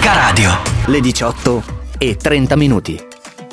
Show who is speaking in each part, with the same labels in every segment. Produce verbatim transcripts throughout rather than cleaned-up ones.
Speaker 1: Unica Radio. Le diciotto e trenta minuti.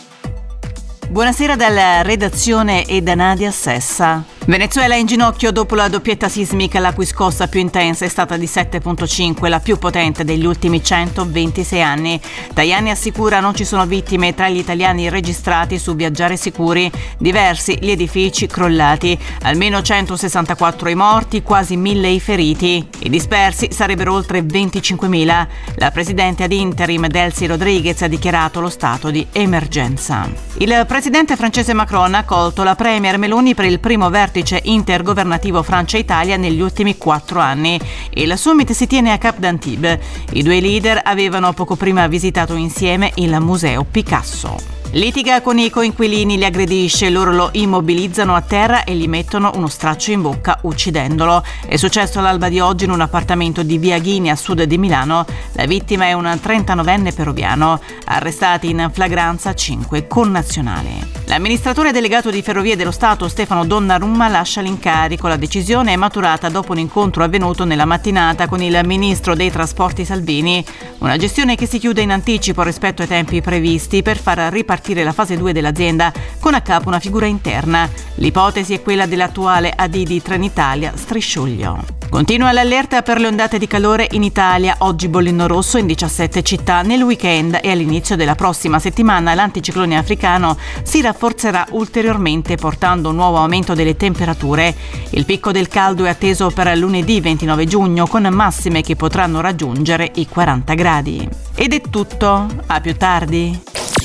Speaker 2: Buonasera dalla redazione e da Nadia Sessa. Venezuela è in ginocchio dopo la doppietta sismica, la cui scossa più intensa è stata di sette virgola cinque, la più potente degli ultimi centoventisei anni. Tajani assicura non ci sono vittime tra gli italiani registrati su Viaggiare Sicuri, diversi gli edifici crollati, almeno centosessantaquattro i morti, quasi mille i feriti. I dispersi sarebbero oltre venticinquemila. La presidente ad interim Delcy Rodriguez ha dichiarato lo stato di emergenza. Il presidente francese Macron ha accolto la premier Meloni per il primo vertice intergovernativo Francia-Italia negli ultimi quattro anni. Il summit si tiene a Cap d'Antibes. I due leader avevano poco prima visitato insieme il museo Picasso. Litiga con i coinquilini, li aggredisce, loro lo immobilizzano a terra e gli mettono uno straccio in bocca uccidendolo. È successo all'alba di oggi in un appartamento di Via Ghini a sud di Milano. La vittima è un trentanovenne peruviano. Arrestati in flagranza cinque connazionali. L'amministratore delegato di Ferrovie dello Stato Stefano Donnarumma lascia l'incarico. La decisione è maturata dopo un incontro avvenuto nella mattinata con il ministro dei trasporti Salvini. Una gestione che si chiude in anticipo rispetto ai tempi previsti per far ripartire la fase due dell'azienda con a capo una figura interna. L'ipotesi è quella dell'attuale A D di Trenitalia Strisciuglio. Continua l'allerta per le ondate di calore in Italia. Oggi bollino rosso in diciassette città. Nel weekend e all'inizio della prossima settimana l'anticiclone africano si rafforzerà ulteriormente, portando un nuovo aumento delle temperature. Il picco del caldo è atteso per lunedì ventinove giugno, con massime che potranno raggiungere i quaranta gradi. Ed è tutto. A più tardi.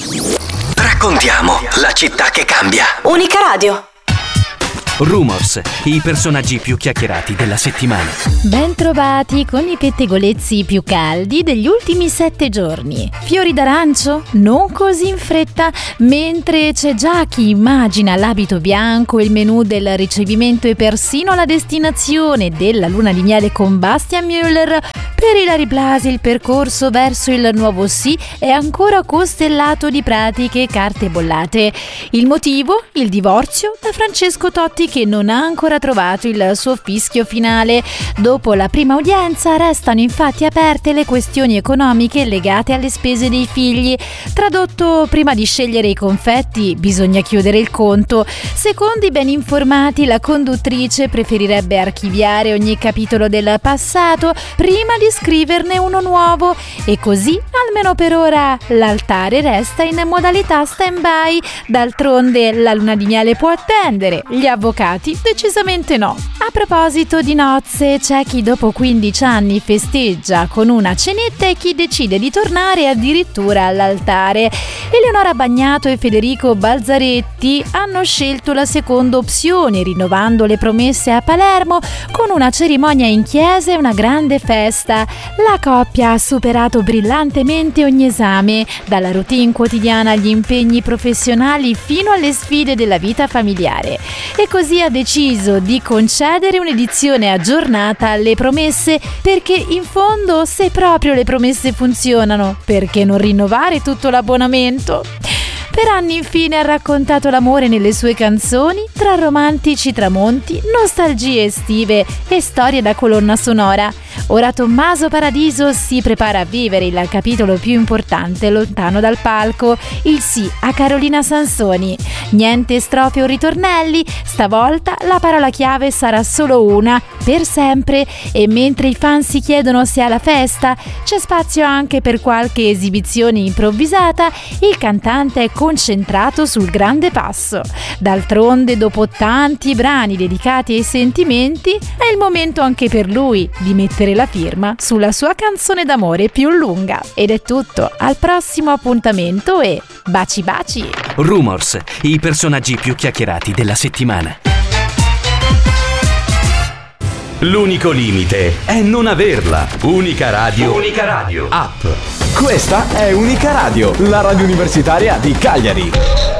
Speaker 1: Raccontiamo la città che cambia.
Speaker 3: Unica Radio.
Speaker 4: Rumors, i personaggi più chiacchierati della settimana.
Speaker 5: Ben trovati con i pettegolezzi più caldi degli ultimi sette giorni. Fiori d'arancio? Non così in fretta, mentre c'è già chi immagina l'abito bianco, il menù del ricevimento e persino la destinazione della luna di miele con Bastian Müller. Per Ilary Blasi il percorso verso il nuovo sì è ancora costellato di pratiche e carte bollate. Il motivo? Il divorzio da Francesco Totti, che non ha ancora trovato il suo fischio finale. Dopo la prima udienza restano infatti aperte le questioni economiche legate alle spese dei figli. Tradotto: prima di scegliere i confetti bisogna chiudere il conto. Secondo i ben informati, la conduttrice preferirebbe archiviare ogni capitolo del passato prima di scriverne uno nuovo, e così, almeno per ora, l'altare resta in modalità stand-by. D'altronde la luna di miele può attendere, gli avvocati decisamente no. A proposito di nozze, c'è chi dopo quindici anni festeggia con una cenetta e chi decide di tornare addirittura all'altare. Eleonora Bagnato e Federico Balzaretti hanno scelto la seconda opzione, rinnovando le promesse a Palermo con una cerimonia in chiesa e una grande festa. La coppia ha superato brillantemente ogni esame, dalla routine quotidiana agli impegni professionali fino alle sfide della vita familiare, e così ha deciso di concedere un'edizione aggiornata alle promesse, perché in fondo, se proprio le promesse funzionano, perché non rinnovare tutto l'abbonamento? Per anni infine ha raccontato l'amore nelle sue canzoni, tra romantici tramonti, nostalgie estive e storie da colonna sonora. Ora Tommaso Paradiso si prepara a vivere il capitolo più importante lontano dal palco, il sì a Carolina Sansoni. Niente strofe o ritornelli, stavolta la parola chiave sarà solo una, per sempre, e mentre i fan si chiedono se alla festa c'è spazio anche per qualche esibizione improvvisata, il cantante è concentrato sul grande passo. D'altronde, dopo tanti brani dedicati ai sentimenti, è il momento anche per lui di mettere la firma sulla sua canzone d'amore più lunga. Ed è tutto, al prossimo appuntamento e baci baci!
Speaker 4: Rumors, i personaggi più chiacchierati della settimana. L'unico limite è non averla. Unica Radio. Unica Radio. App.
Speaker 6: Questa è Unica Radio, la radio universitaria di Cagliari.